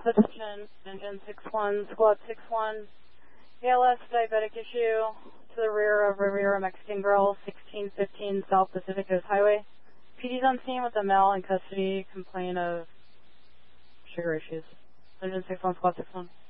attention, engine 61, squad 61, ALS diabetic issue to the rear of Riviera Mexican Grill, 1615 South Pacific Coast Highway. PD's on scene with a male in custody, complaint of sugar issues. Engine 61, squad 61.